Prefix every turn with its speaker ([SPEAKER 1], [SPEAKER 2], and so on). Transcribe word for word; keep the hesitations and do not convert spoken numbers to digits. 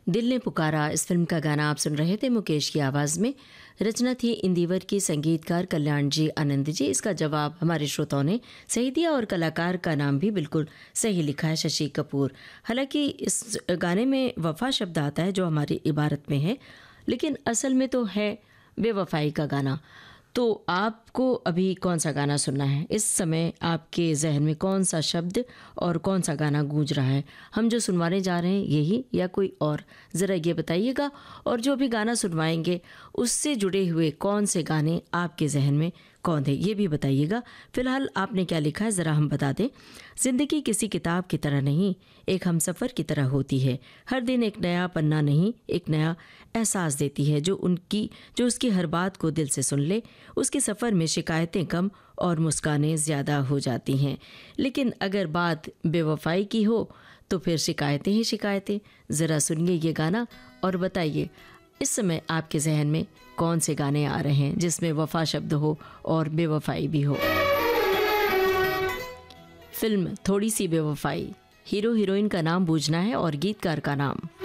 [SPEAKER 1] दिल ने पुकारा इस फिल्म का गाना आप सुन रहे थे मुकेश की आवाज़ में। रचना थी इंदिवर की, संगीतकार कल्याण जी आनंद जी। इसका जवाब हमारे श्रोताओं ने सही दिया और कलाकार का नाम भी बिल्कुल सही लिखा है, शशि कपूर। हालांकि इस गाने में वफा शब्द आता है जो हमारी इबारत में है, लेकिन असल में तो है बेवफाई का गाना। तो आपको अभी कौन सा गाना सुनना है? इस समय आपके जहन में कौन सा शब्द और कौन सा गाना गूंज रहा है? हम जो सुनवाने जा रहे हैं यही या कोई और, ज़रा ये बताइएगा। और जो भी गाना सुनवाएंगे उससे जुड़े हुए कौन से गाने आपके जहन में कौन थे ये भी बताइएगा। फ़िलहाल आपने क्या लिखा है ज़रा हम बता दें। ज़िंदगी किसी किताब की तरह नहीं, एक हमसफ़र की तरह होती है। हर दिन एक नया पन्ना नहीं, एक नया एहसास देती है। जो उनकी जो उसकी हर बात को दिल से सुन ले, उसके सफ़र में शिकायतें कम और मुस्कानें ज़्यादा हो जाती हैं। लेकिन अगर बात बेवफाई की हो तो फिर शिकायतें ही शिकायतें। ज़रा सुनिए ये गाना और बताइए इस समय आपके जहन में कौन से गाने आ रहे हैं जिसमें वफा शब्द हो और बेवफाई भी हो। फिल्म थोड़ी सी बेवफाई, हीरो हीरोइन का नाम बूझना है और गीतकार का नाम।